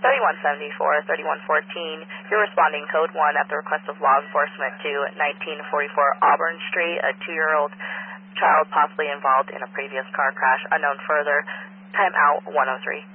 3174, 3114. You're responding code 1 at the request of law enforcement to 1944 Auburn Street, a 2-year-old child possibly involved in a previous car crash. Unknown further. Time out 103.